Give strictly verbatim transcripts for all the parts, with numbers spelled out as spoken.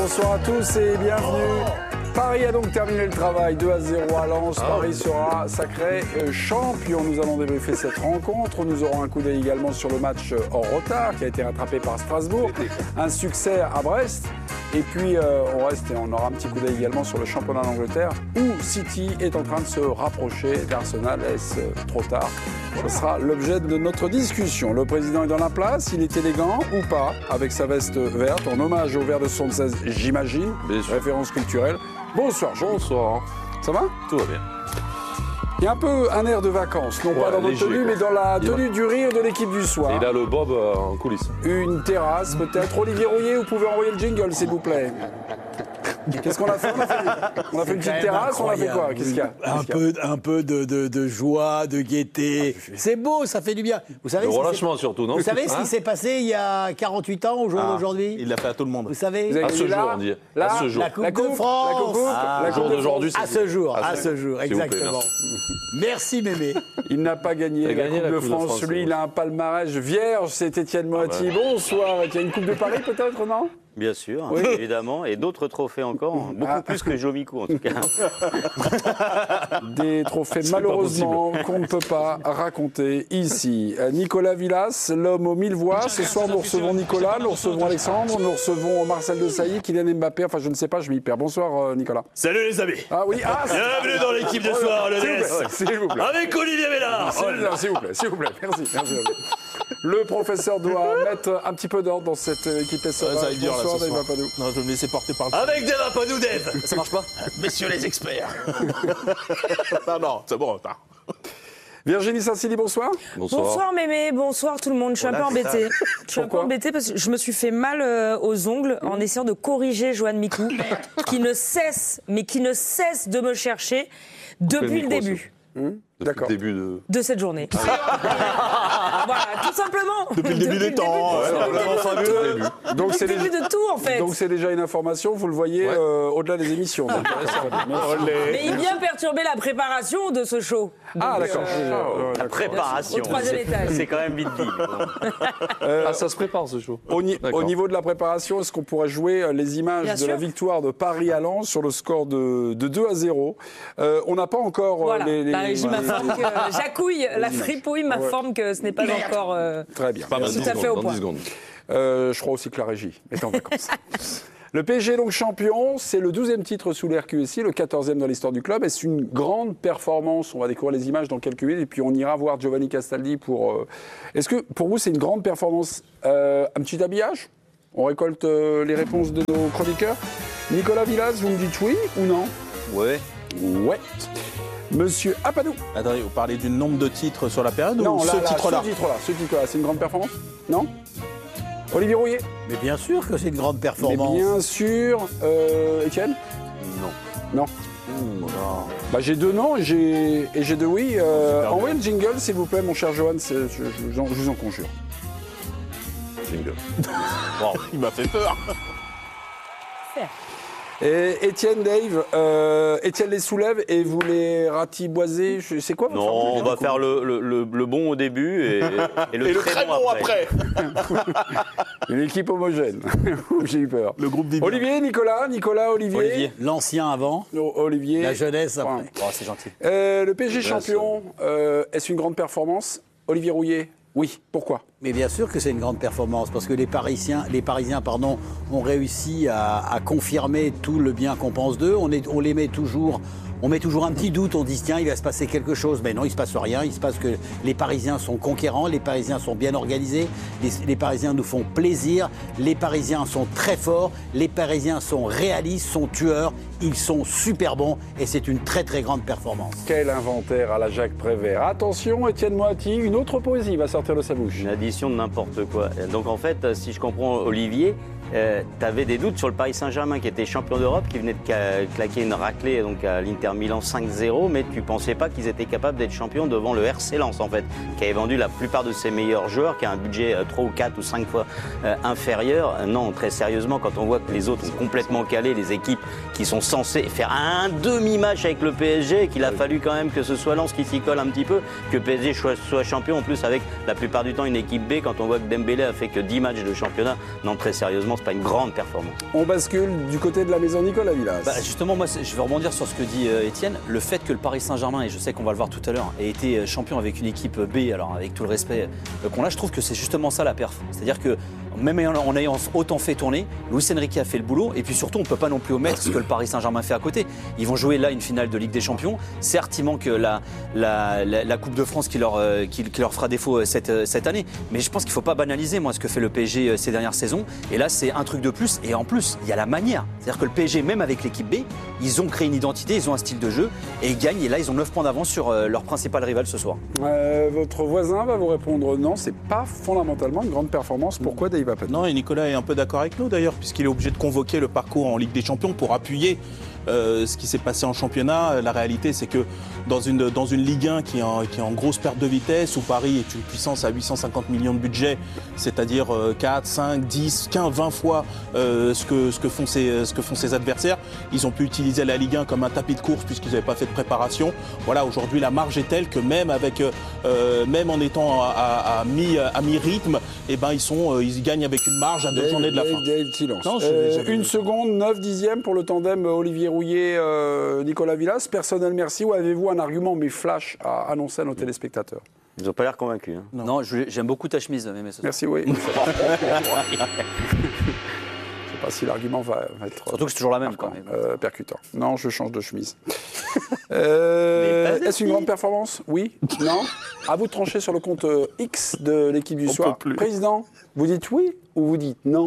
Bonsoir à tous et bienvenue. Paris a donc terminé le travail, deux à zéro à Lens. Ah. Paris sera sacré champion. Nous allons débriefer cette rencontre. Nous aurons un coup d'œil également sur le match hors retard qui a été rattrapé par Strasbourg. Un succès à Brest. Et puis euh, on reste et on aura un petit coup d'œil également sur le championnat d'Angleterre où City est en train de se rapprocher d'Arsenal. Est-ce trop tard? Ce sera l'objet de notre discussion. Le président est dans la place, il est élégant ou pas, avec sa veste verte, en hommage au vert de soixante-seize, j'imagine, référence culturelle. Bonsoir, Jean. Bonsoir. Ça va? Tout va bien. Il y a un peu un air de vacances, non ouais, pas dans votre tenue, mais dans la tenue du rire de l'équipe du soir. Et il a le bob euh, en coulisses. Une terrasse, peut-être. Olivier Rouillet, vous pouvez envoyer le jingle, s'il vous plaît. Qu'est-ce qu'on a fait? On a fait, on a fait une petite terrasse, on a fait quoi? Qu'est-ce qu'il y a? Un, Qu'est-ce qu'il y a peu, un peu de, de, de joie, de gaieté. Ah, c'est beau, ça fait du bien. Vous savez, le relâchement surtout, non? Vous savez ce qui s'est passé il y a quarante-huit ans, au jour ah, d'aujourd'hui? Il l'a fait à tout le monde. Vous savez? Vous à ce là, jour, on dit. Là, à ce jour. La Coupe, la coupe de France. La coupe, ah, la coupe d'aujourd'hui. À ce jour, à ce jour, exactement. Plaît, merci. merci Mémé. Il n'a pas gagné, la, gagné coupe, la coupe de France. De France Lui, il a un palmarès vierge. C'est Étienne Moati. Ah, bah. Bonsoir. Il y a une Coupe de Paris, peut-être, non? Bien sûr, oui. évidemment, et d'autres trophées encore, beaucoup ah. plus que Jomico en tout cas. Des trophées malheureusement qu'on ne peut pas raconter ici. Nicolas Villas, l'homme aux mille voix. Ce soir, nous recevons Nicolas, nous recevons Alexandre, nous recevons Marcel Desailly, Kylian Mbappé. Enfin, je ne sais pas, je m'y perds. Bonsoir, Nicolas. Salut les amis. Ah oui, ah, bienvenue dans l'équipe de soir, le D S. S'il vous plaît. Avec Olivier Mélard. S'il vous plaît, s'il vous plaît. Merci, merci. Le professeur doit mettre un petit peu d'ordre dans cette équipe S O A. Ça va être dur, Bonsoir, là, Dave Papadou. Non, je vais me laisser porter par le... Avec Dave Papadou, Dave. Ça marche pas? Messieurs les experts. non, non, c'est bon, retard. Virginie Saint-Silly, bonsoir. Bonsoir. Bonsoir Mémé, bonsoir tout le monde. Je suis voilà, un peu embêtée. Je suis un peu embêtée parce que je me suis fait mal euh, aux ongles mmh. en essayant de corriger Joanne Micou, qui ne cesse, mais qui ne cesse de me chercher depuis le, le début. Mmh. D'accord. Depuis le début de... de cette journée. Voilà, tout simplement. Depuis le début des temps. Donc c'est le début de tout, en fait. Donc c'est déjà une information, vous le voyez ouais. euh, au-delà des émissions. Donc, mais il vient perturber la préparation de ce show. Donc, ah d'accord. Euh, la préparation. Au troisième étage. C'est quand même vite dit. euh, ah, ça se prépare ce show. Au, ni- au niveau de la préparation, est-ce qu'on pourrait jouer les images Bien de sûr. la victoire de Paris à Lens sur le score de, de deux à zéro? euh, On n'a pas encore voilà. les... les la régie m'informe que Jacouille, la fripouille m'informe ouais. que ce n'est pas encore euh, Très bien. Pas tout à fait au point. Euh, je crois aussi que la régie est en vacances. Le P S G donc champion, c'est le douzième titre sous l'R Q S I, le quatorzième dans l'histoire du club. Est-ce une grande performance? On va découvrir les images dans quelques minutes et puis on ira voir Giovanni Castaldi pour... Euh... Est-ce que pour vous c'est une grande performance? euh, Un petit habillage? On récolte euh, les réponses de nos chroniqueurs. Nicolas Villas, vous me dites oui ou non? Ouais. Ouais. Monsieur Apadou. Attendez, vous parlez du nombre de titres sur la période non, ou là, ce là, titre-là? Ce titre-là, ce titre-là, c'est une grande performance? Non? Olivier Rouillet? Mais bien sûr que c'est une grande performance. Mais bien sûr. Euh, Étienne? Non. Non. Mmh, non. Bah, j'ai deux non et j'ai, et j'ai deux oui. Euh, envoyez le jingle, s'il vous plaît, mon cher Johan, c'est, je, je, je vous en conjure. Jingle. Bon, il m'a fait peur. Et Étienne, Dave, euh, Étienne les soulève et vous les ratiboisez. C'est quoi votre Non, formule, on va faire le, le, le, le bon au début et, et le, et très, le très bon, bon après. après. Une équipe homogène. J'ai eu peur. Le groupe des Olivier, Nicolas, Nicolas, Olivier. Olivier. L'ancien avant. O- Olivier. La jeunesse après. Enfin, oh, c'est gentil. Euh, le P S G champion, euh, est-ce une grande performance? Olivier Rouillet? Oui. Pourquoi? Mais bien sûr que c'est une grande performance, parce que les Parisiens, les Parisiens pardon, ont réussi à, à confirmer tout le bien qu'on pense d'eux. On, est, on les met toujours... On met toujours un petit doute, on dit tiens, il va se passer quelque chose. Mais non, il ne se passe rien. Il se passe que les Parisiens sont conquérants, les Parisiens sont bien organisés, les, les Parisiens nous font plaisir, les Parisiens sont très forts, les Parisiens sont réalistes, sont tueurs, ils sont super bons et c'est une très très grande performance. Quel inventaire à la Jacques Prévert. Attention, Étienne Moati, une autre poésie va sortir de sa bouche. Une addition de n'importe quoi. Donc en fait, si je comprends Olivier, euh, tu avais des doutes sur le Paris Saint-Germain qui était champion d'Europe, qui venait de claquer une raclée donc à l'Inter Milan cinq zéro, mais tu pensais pas qu'ils étaient capables d'être champions devant le R C Lens en fait, qui avait vendu la plupart de ses meilleurs joueurs, qui a un budget trois ou quatre ou cinq fois euh, inférieur. Non, très sérieusement, quand on voit que les autres ont complètement calé les équipes qui sont censées faire un demi-match avec le P S G, qu'il a fallu quand même que ce soit Lens qui s'y colle un petit peu, que le P S G soit, soit champion en plus avec la plupart du temps une équipe B, quand on voit que Dembélé a fait que dix matchs de championnat. Non, très sérieusement, performance, pas une grande performance. On bascule du côté de la maison Nicolas Villas. Bah justement, moi, je vais rebondir sur ce que dit euh, Étienne. Le fait que le Paris Saint-Germain, et je sais qu'on va le voir tout à l'heure, ait été champion avec une équipe B, alors avec tout le respect euh, qu'on a, je trouve que c'est justement ça la perf. C'est-à-dire que même en ayant autant fait tourner, Luis Enrique a fait le boulot, et puis surtout, on ne peut pas non plus omettre ce que le Paris Saint-Germain fait à côté. Ils vont jouer là une finale de Ligue des Champions. Certes, il manque la, la, la, la Coupe de France qui leur, euh, qui, qui leur fera défaut cette, cette année, mais je pense qu'il ne faut pas banaliser moi, ce que fait le P S G ces dernières saisons. Et là, c'est un truc de plus. Et en plus, il y a la manière. C'est-à-dire que le P S G, même avec l'équipe B, ils ont créé une identité, ils ont un style de jeu, et ils gagnent. Et là, ils ont neuf points d'avance sur euh, leur principal rival ce soir. Euh, votre voisin va vous répondre non, c'est pas fondamentalement une grande performance. Pourquoi Dave Appel? Non, et Nicolas est un peu d'accord avec nous d'ailleurs, puisqu'il est obligé de convoquer le parcours en Ligue des Champions pour appuyer euh, ce qui s'est passé en championnat. La réalité, c'est que dans une, dans une Ligue un qui est, en, qui est en grosse perte de vitesse, où Paris est une puissance à huit cent cinquante millions de budget, c'est-à-dire euh, quatre, cinq, dix, quinze, vingt fois euh, ce, que, ce, que font ses, ce que font ses adversaires, ils ont pu utiliser la Ligue un comme un tapis de course puisqu'ils n'avaient pas fait de préparation. Voilà, aujourd'hui, la marge est telle que même, avec, euh, même en étant à, à, à, mi, à mi-rythme, eh ben, ils, sont, euh, ils gagnent avec une marge à deux journées de la Dave, fin. Dave, silence. Non, euh, j'avais- une seconde, neuf dixièmes pour le tandem Olivier Rouillet, euh, Nicolas Villas. Personnel, merci. Ou avez-vous un argument, mais flash, à annoncer à nos téléspectateurs? Ils n'ont pas l'air convaincus. Hein. Non, non je, j'aime beaucoup ta chemise, mais ce soir. Merci, oui. Je ne sais pas si l'argument va, va être Surtout que c'est toujours la même. Quoi, mais... euh, percutant. Non, je change de chemise. euh, est-ce une grande performance? Oui? Non? À vous de trancher sur le compte X de l'équipe du On soir. peut plus. Président, vous dites oui ou vous dites non?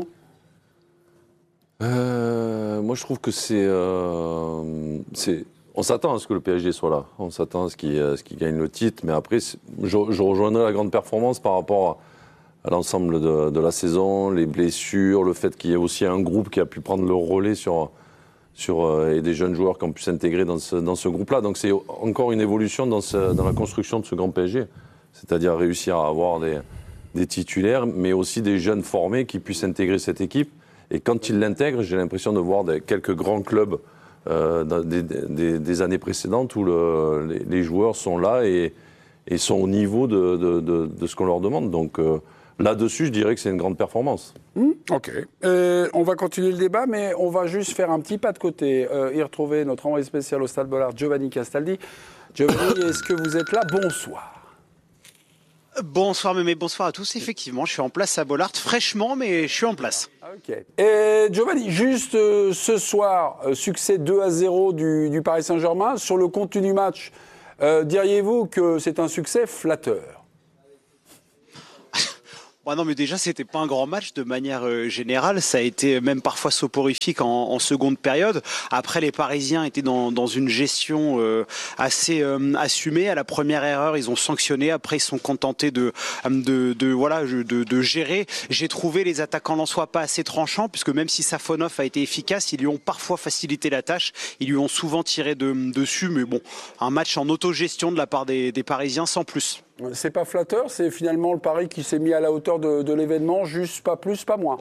Euh, moi, je trouve que c'est, euh, c'est. On s'attend à ce que le P S G soit là. On s'attend à ce qu'il, à ce qu'il gagne le titre. Mais après, c'est- je, je rejoindrai la grande performance par rapport à, à l'ensemble de, de la saison, les blessures, le fait qu'il y ait aussi un groupe qui a pu prendre le relais sur, sur, euh, et des jeunes joueurs qui ont pu s'intégrer dans ce, dans ce groupe-là. Donc, c'est encore une évolution dans, ce, dans la construction de ce grand P S G. C'est-à-dire réussir à avoir des, des titulaires, mais aussi des jeunes formés qui puissent intégrer cette équipe. Et quand ils l'intègrent, j'ai l'impression de voir des, quelques grands clubs euh, dans des, des, des années précédentes où le, les, les joueurs sont là et, et sont au niveau de, de, de, de ce qu'on leur demande. Donc euh, là-dessus, je dirais que c'est une grande performance. Mmh, ok. Euh, on va continuer le débat, mais on va juste faire un petit pas de côté. Euh, y retrouver notre envoyé spécial au Stade Bollard, Giovanni Castaldi. Giovanni, est-ce que vous êtes là? Bonsoir. Bonsoir Mémé, bonsoir à tous. Effectivement, je suis en place à Bollard, fraîchement, mais je suis en place. Ok. Et Giovanni, juste euh, ce soir, euh, succès deux à zéro du, du Paris Saint-Germain. Sur le contenu du match, euh, diriez-vous que c'est un succès flatteur? Bon, non, mais déjà, c'était pas un grand match de manière euh, générale. Ça a été même parfois soporifique en, en seconde période. Après, les Parisiens étaient dans, dans une gestion euh, assez euh, assumée. À la première erreur, ils ont sanctionné. Après, ils sont contentés de, de, de voilà, de, de gérer. J'ai trouvé les attaquants lensois pas assez tranchants, puisque même si Safonov a été efficace, ils lui ont parfois facilité la tâche. Ils lui ont souvent tiré de, dessus. Mais bon, un match en autogestion de la part des, des Parisiens sans plus. C'est pas flatteur, c'est finalement le Paris qui s'est mis à la hauteur de, de l'événement, juste pas plus, pas moins.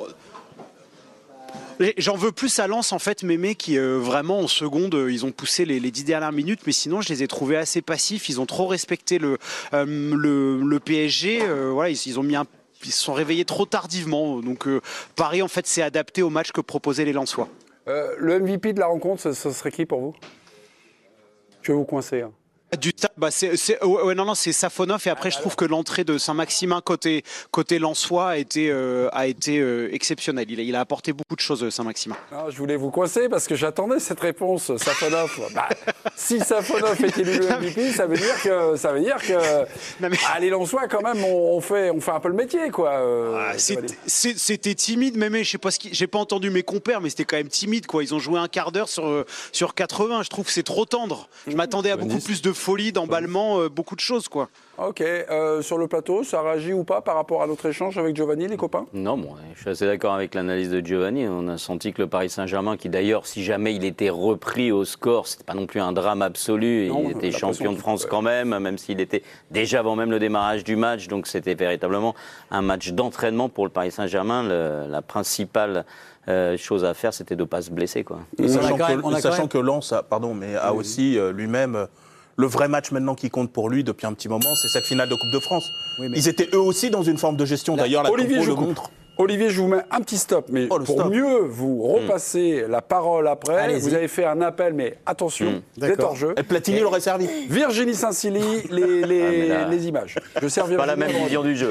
J'en veux plus à Lens en fait, Mémé, qui euh, vraiment en seconde, euh, ils ont poussé les, les dix dernières minutes, mais sinon je les ai trouvés assez passifs. Ils ont trop respecté le, euh, le, le P S G. Euh, voilà, ils, ils ont mis un, ils se sont réveillés trop tardivement. Donc euh, Paris en fait s'est adapté au match que proposaient les Lensois. Euh, le M V P de la rencontre, ce, ce serait qui pour vous? Je vais vous coincer. Hein. Du bah c'est, c'est, ouais, ouais, non, non, c'est Safonov. Et après, je trouve que l'entrée de Saint-Maximin côté, côté Lensois a été, euh, a été euh, exceptionnelle. Il a, il a apporté beaucoup de choses, Saint-Maximin. Non, je voulais vous coincer parce que j'attendais cette réponse, Safonov. Bah, si Safonov est élu le M V P, ça veut dire que, ça veut dire que non, mais... ah, les Lensois, quand même, on, on, fait, on fait un peu le métier, quoi. Euh, ah, c'était, c'est, c'était timide, même. Je sais pas ce qui, j'ai pas entendu mes compères, mais c'était quand même timide, quoi. Ils ont joué un quart d'heure sur, sur quatre-vingts. Je trouve que c'est trop tendre. Je m'attendais à beaucoup plus de folie, d'emballement, euh, beaucoup de choses, quoi. Ok. Euh, sur le plateau, ça réagit ou pas par rapport à notre échange avec Giovanni, les copains? Non, bon, je suis assez d'accord avec l'analyse de Giovanni. On a senti que le Paris Saint-Germain, qui d'ailleurs, si jamais il était repris au score, c'était pas non plus un drame absolu. Non, il était champion de France quand même, même s'il était déjà avant même le démarrage du match. Donc c'était véritablement un match d'entraînement pour le Paris Saint-Germain. Le, la principale euh, chose à faire, c'était de ne pas se blesser, quoi. Et sachant, quand même, que, sachant même... que Lens a, pardon, mais a oui. aussi euh, lui-même euh, le vrai match maintenant qui compte pour lui depuis un petit moment, c'est cette finale de Coupe de France. Oui, mais... Ils étaient eux aussi dans une forme de gestion. D'ailleurs, la Olivier, compo je le coupe. montre. Olivier, je vous mets un petit stop, mais Oh, le pour stop. mieux vous repasser la parole après, Allez-y. vous avez fait un appel, mais attention, Mm. vous êtes D'accord. hors-jeu. Et Platini l'aurait servi. Virginie Saint-Silly, les, les, Ah, mais là- les images. Je sers Pas la Virginie même avant- vision du jeu.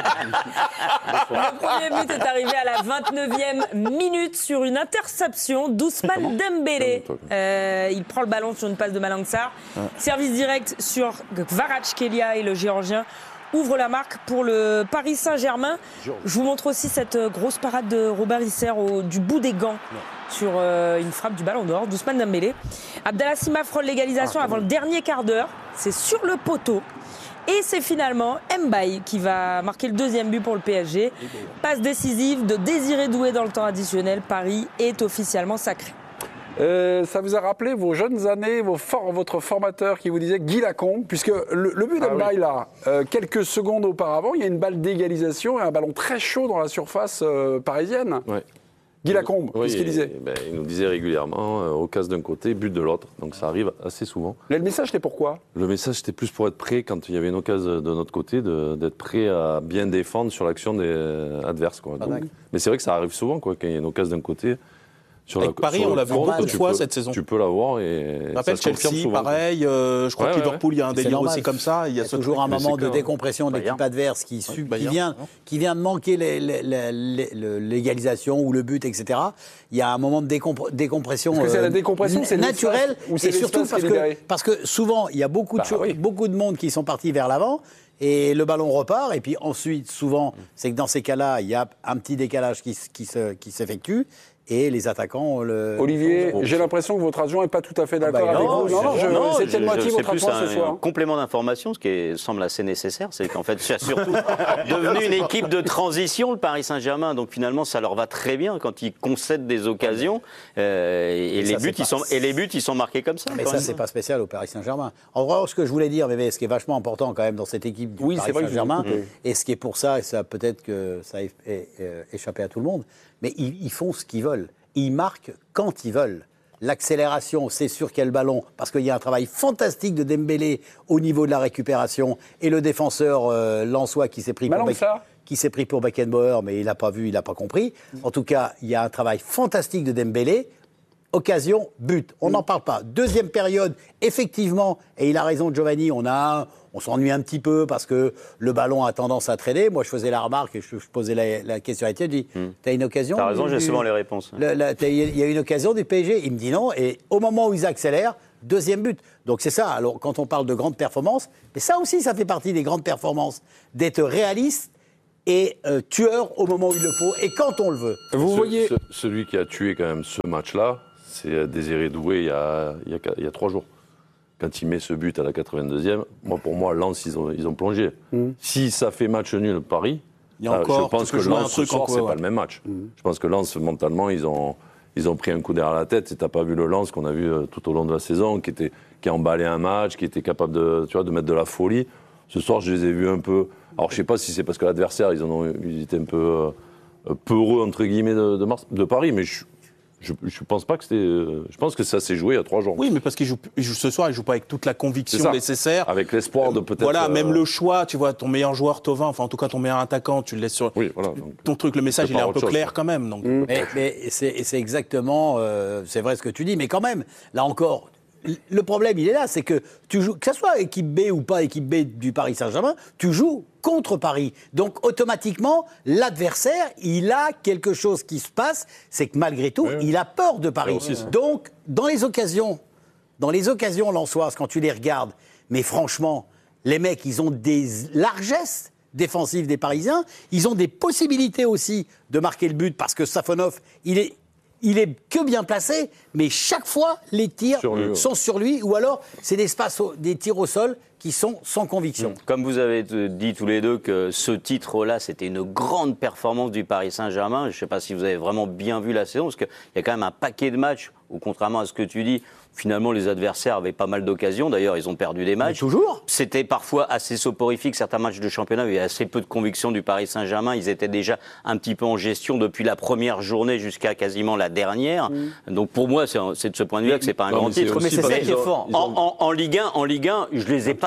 Le premier but est arrivé à la vingt-neuvième minute sur une interception d'Ousmane Dembélé. Euh, il prend le ballon sur une passe de Malang Sarr. Service direct sur Kvaratskhelia et le Géorgien ouvre la marque pour le Paris Saint-Germain. Je vous montre aussi cette euh, grosse parade de Robert Isser au, du bout des gants sur euh, une frappe du ballon d'or d'Ousmane Dembélé. Abdallah Sima frôle l'égalisation avant le dernier quart d'heure. C'est sur le poteau. Et c'est finalement Mbaye qui va marquer le deuxième but pour le P S G. Passe décisive de Désiré Doué dans le temps additionnel. Paris est officiellement sacré. Euh, ça vous a rappelé vos jeunes années, vos for- votre formateur qui vous disait Guy Lacombe, puisque le, le but Ah d'Mbaye, là, euh, quelques secondes auparavant, il y a une balle d'égalisation et un ballon très chaud dans la surface euh, parisienne. Ouais. Guy Lacombe, Oui, qu'est-ce qu'il et- disait ben, il nous disait régulièrement, euh, occasion d'un côté, but de l'autre. Donc ça arrive assez souvent. Mais le message, c'était pourquoi? Le message, c'était plus pour être prêt, quand il y avait une occasion de notre côté, de- d'être prêt à bien défendre sur l'action des euh, adverses. Quoi. Donc, mais c'est vrai que ça arrive souvent, quoi, quand il y a une occasion d'un côté. Sur Avec Paris, sur on le l'a vu front, beaucoup de tu fois peux- cette saison. Tu peux l'avoir et Je ça rappelle se confirme Chelsea, souvent. pareil. euh, je crois Ouais, que ouais, Liverpool, il y a un C'est délire normal. aussi comme ça. Il y a Il y a ce toujours truc. un mais moment c'est de clair. décompression de l'équipe Bayern. adverse qui, su- qui, Bayern, vient, non qui vient de manquer les- les- les- les- le- l'égalisation ou le but, et cetera. Il y a un moment de décompre- décompression Est-ce que c'est la euh, décompression, c'est naturelle. l'espace ou c'est Et surtout l'espace parce qui est libéré que, parce que souvent, il y a beaucoup de, Bah choses- oui. beaucoup de monde qui sont partis vers l'avant. Et le ballon repart. Et puis ensuite, souvent, c'est que dans ces cas-là, il y a un petit décalage qui, s- qui se- qui s'effectue. Et les attaquants le. Olivier, j'ai l'impression que votre adjoint n'est pas tout à fait d'accord bah, avec non, vous. Non, non, je- Non, c'était je- de moitié je- votre c'est plus adjoint un, ce soir. un complément d'information, ce qui est- semble assez nécessaire, c'est qu'en fait, c'est surtout devenu une équipe de transition, le Paris Saint-Germain. Donc finalement, ça leur va très bien quand ils concèdent des occasions. euh, et, Et les ça, buts, c'est ils pas- sont, et les buts, ils sont marqués comme ça. Mais quand ça, même. c'est pas spécial au Paris Saint-Germain. En vrai, ce que je voulais dire, mais ce qui est vachement important quand même dans cette équipe du Oui, Paris c'est vrai que je vous ai Saint-Germain, coupé. et ce qui est pour ça, et ça peut-être que ça a é- é- é- échappé à tout le monde, mais ils, ils font ce qu'ils veulent. Ils marquent quand ils veulent. L'accélération, c'est sur quel ballon, parce qu'il y a un travail fantastique de Dembélé au niveau de la récupération, et le défenseur euh, lensois qui s'est pris pour Malang Beck- Sarr. qui s'est pris pour Beckenbauer, mais il n'a pas vu, il n'a pas compris. En tout cas, il y a un travail fantastique de Dembélé. Occasion, but. On n'en parle pas. Deuxième période, effectivement, et il a raison Giovanni, on, a un- on s'ennuie un petit peu parce que le ballon a tendance à traîner. Moi, je faisais la remarque et je, je posais la, la question à Étienne, je dis, t'as une occasion T'as raison, du- j'ai du- souvent les réponses. le- la- t'as- Il y a une occasion du P S G. Il me dit non. Et au moment où ils accélèrent, deuxième but. Donc c'est ça. Alors quand on parle de grandes performances, mais ça aussi, ça fait partie des grandes performances, d'être réaliste et euh, tueur au moment où il le faut et quand on le veut. Vous Ce- voyez, ce- celui qui a tué quand même ce match-là, c'est Désiré Doué il y, a, il, y a, il y a trois jours. Quand il met ce but à la quatre-vingt-deuxième, moi pour moi, Lens, ils ont, ils ont plongé. Si ça fait match nul Paris, Il y a euh, encore, je pense tu peux que jouer un Lens ce truc en soir, quoi, c'est ouais. pas le même match. Je pense que Lens, mentalement, ils ont, ils ont pris un coup derrière la tête. Tu n'as pas vu le Lens qu'on a vu euh, tout au long de la saison, qui, était, qui a emballé un match, qui était capable de, tu vois, de mettre de la folie. Ce soir, je les ai vus un peu... Alors, je sais pas si c'est parce que l'adversaire, ils, en ont, ils étaient un peu euh, peureux, entre guillemets, de, de, Mars- de Paris, mais je je, je pense pas que c'était... euh, Je pense que ça s'est joué il y a trois jours. Oui, mais parce qu'il joue, il joue ce soir, il joue pas avec toute la C'est conviction ça. nécessaire. Avec l'espoir de peut-être... Voilà, euh, même le choix, tu vois, ton meilleur joueur, Thauvin, enfin en tout cas ton meilleur attaquant, tu le laisses sur. Oui, voilà. donc, Ton truc, le message, c'est il est pas un autre peu chose, clair quoi. quand même. Donc. Mais, mais c'est c'est exactement, euh, c'est vrai ce que tu dis, mais quand même, là encore, le problème il est là, c'est que tu joues, que ce soit équipe B ou pas équipe B du Paris Saint-Germain, tu joues contre Paris. Donc automatiquement, l'adversaire, il a quelque chose qui se passe, c'est que malgré tout, il a peur de Paris. aussi, ça. Donc dans les occasions, dans les occasions lensoises, quand tu les regardes, mais franchement, les mecs, ils ont des largesses défensives des Parisiens. Ils ont des possibilités aussi de marquer le but parce que Safonov, il est, il est que bien placé, mais chaque fois, les tirs Sur lui, ouais. sont sur lui ou alors c'est des, espaces au- des tirs au sol qui sont sans conviction. Comme vous avez t- dit tous les deux que ce titre-là, c'était une grande performance du Paris Saint-Germain. Je ne sais pas si vous avez vraiment bien vu la saison, parce qu'il y a quand même un paquet de matchs où, contrairement à ce que tu dis, finalement, les adversaires avaient pas mal d'occasions. D'ailleurs, ils ont perdu des Mais matchs. toujours. C'était parfois assez soporifique. Certains matchs de championnat, il y avait assez peu de conviction du Paris Saint-Germain. Ils étaient déjà un petit peu en gestion depuis la première journée jusqu'à quasiment la dernière. Donc pour moi, c'est c'est de ce point de vue-là que c'est pas un Non, grand mais c'est titre. aussi Mais c'est ça parce qui qu'ils est ont- fort. ils ont- En, en- en Ligue un, en Ligue un, je les ai pas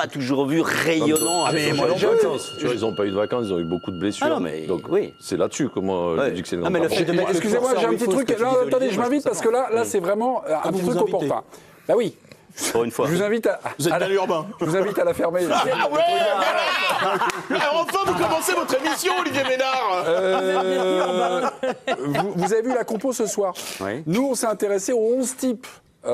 pas toujours vu rayonnant. Ah, mais avec moi, son ils jeu. ont eu de vacances. Tu vois, ils n'ont pas eu de vacances, ils ont eu beaucoup de blessures. Ah non, mais donc oui. c'est là-dessus que moi Ouais. je dis que c'est une Ah, mais grande le fait de mettre le Excusez-moi, curseur j'ai un où il petit faut, ce truc. que tu Non, dis, attendez, Olivier, je moi, m'invite trouve parce ça que là, là, c'est vraiment euh, un vous petit vous truc invitez. opportun. Bah oui. Pour une fois. Je vous invite à. Vous êtes à la- bien urbain. Je vous invite à la fermer. Ah ouais, voilà. Enfin, vous commencez votre émission, Olivier Ménard. Euh, vous, vous avez vu la compo ce soir. Oui. Nous, on s'est intéressé aux onze types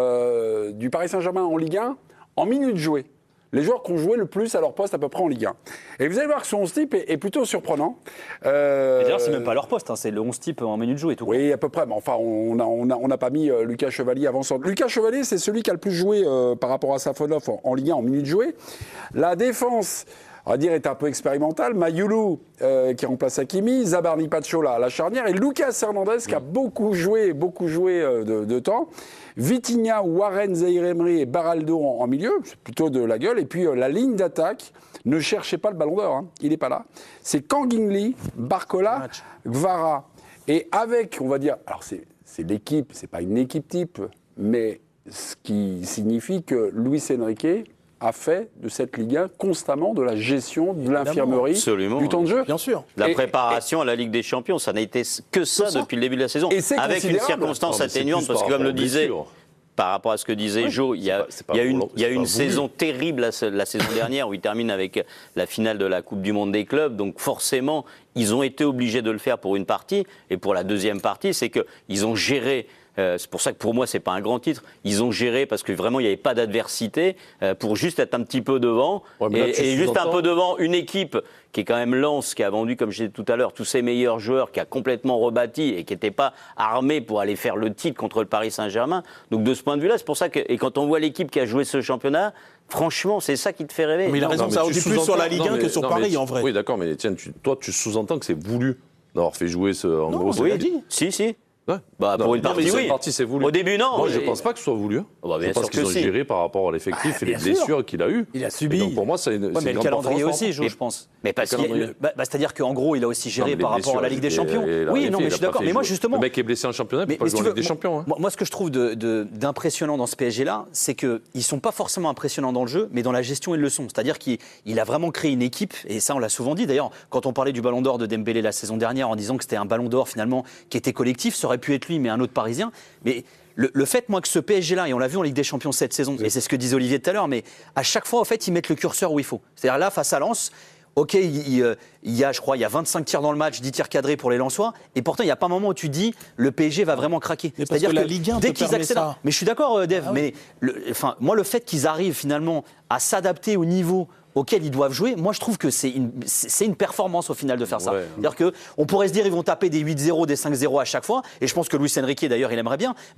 euh, du Paris Saint-Germain en Ligue un en minutes jouées. Les joueurs qui ont joué le plus à leur poste à peu près en Ligue un. Et vous allez voir que ce onze type est, est plutôt surprenant. Euh, Et d'ailleurs, c'est même pas leur poste, hein, c'est le onze type en minute de jeu et tout. Oui, à peu près. Mais enfin, on n'a on a, on a pas mis euh, Lucas Chevalier avant ça. Lucas Chevalier, c'est celui qui a le plus joué euh, par rapport à Safonov en, en Ligue un en minutes jouées. La défense, on va dire, est un peu expérimentale. Mayoulou, euh, qui remplace Hakimi, Zabarni Pacho à la charnière, et Lucas Hernandez, qui a beaucoup joué, beaucoup joué euh, de, de temps. Vitinha, Warren, Zahir Emery et Baraldo en, en milieu, c'est plutôt de la gueule. Et puis euh, la ligne d'attaque, ne cherchez pas le ballon d'or, hein, il n'est pas là. C'est Kanginli, Barcola, Gvara. Et avec, on va dire, alors c'est, c'est l'équipe, c'est pas une équipe type, mais ce qui signifie que Luis Enrique a fait de cette Ligue un constamment de la gestion de l'infirmerie, Absolument, du temps de jeu. Bien sûr. La Et- préparation à la Ligue des Champions, ça n'a été que ça, ça. depuis le début de la saison. Et c'est avec une considérable. circonstance Non, mais c'est atténuante, plus parce que par comme le rapport aux disait, blessures. par rapport à ce que disait Jo, il y a, c'est pas- il y a c'est pas une, voulu, il y a c'est une pas voulu. saison terrible la, la saison dernière où il termine avec la finale de la Coupe du Monde des clubs. Donc forcément, ils ont été obligés de le faire pour une partie. Et pour la deuxième partie, c'est qu'ils ont géré. Euh, c'est pour ça que pour moi, c'est pas un grand titre. Ils ont géré parce que vraiment, il n'y avait pas d'adversité euh, pour juste être un petit peu devant. Ouais, mais là, tu et, et juste un sous-entends- peu devant une équipe qui est quand même Lens, qui a vendu, comme je disais tout à l'heure, tous ses meilleurs joueurs, qui a complètement rebâti et qui n'était pas armé pour aller faire le titre contre le Paris Saint-Germain. Donc de ce point de vue-là, c'est pour ça que, et quand on voit l'équipe qui a joué ce championnat, franchement, c'est ça qui te fait rêver. Mais il a raison, Non, ça mais en tu dit plus sur sous-entends- la Ligue non, un mais- que sur non, mais Paris, tu- en vrai. Oui, d'accord, mais tiens, tu- toi, tu sous-entends que c'est voulu d'avoir fait jouer ce. En gros, c'est oui, pas dit. si, si. Ouais. Bah, Non, pour une non, mais partie, sur oui. une partie, c'est voulu. Au début, non. Moi, je Et- pense pas que ce soit voulu. Oh, bah, bien je pense sûr qu'ils que ont si. géré par rapport à l'effectif et les bien sûr. blessures qu'il a eues. Il a Et subi. donc, pour moi, c'est une, Ouais, c'est mais une le grande calendrier performance. aussi, Jo, Et- je pense. Mais parce Le qu'il calendrier. Bah, bah, c'est-à-dire qu'en gros, il a aussi Non, géré mais les par rapport à la blessures, Ligue des et- Champions. et la Oui, réalité, non, mais il je a suis pas d'accord. fait Mais moi, jouer. justement. Le mec qui est blessé en championnat, il Mais, peut pas mais jouer si en tu Ligue veux, des Champions. hein. moi, moi, ce que je trouve de- de- d'impressionnant dans ce P S G-là, c'est qu'ils ne sont pas forcément impressionnants dans le jeu, mais dans la gestion, ils le sont. C'est-à-dire qu'il il a vraiment créé une équipe, et ça, on l'a souvent dit. D'ailleurs, quand on parlait du Ballon d'Or de Dembélé la saison dernière, en disant que c'était un Ballon d'Or, finalement, qui était collectif, ça aurait pu être lui, mais un autre Parisien. Mais le, le fait, moi, que ce P S G-là, et on l'a vu en Ligue des Champions cette saison, et c'est ce que disait Olivier tout à l'heure, mais à chaque fois, en fait, ils mettent le curseur où il faut. C'est-à-dire là, face à Lens, OK, il, il, il y a, je crois, il y a vingt-cinq tirs dans le match, dix tirs cadrés pour les Lensois, et pourtant, il n'y a pas un moment où tu dis le P S G va vraiment craquer. Mais parce que la Ligue un dès te qu'ils permet accélèrent. ça. Mais je suis d'accord, euh, Dave, Ah oui. mais le, enfin, moi, le fait qu'ils arrivent finalement à s'adapter au niveau auquel ils doivent jouer, moi je trouve que c'est une, c'est c'est une performance au final de faire ça. Ouais. C'est-à-dire qu'on pourrait se dire ils vont taper des huit zéro, des cinq zéro à chaque fois, et je pense que Luis Enrique d'ailleurs il aimerait bien.